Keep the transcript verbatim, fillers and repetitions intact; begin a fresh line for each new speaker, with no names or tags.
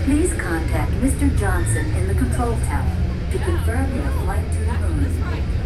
Please contact Mister Johnson in the control tower to confirm your flight to the moon.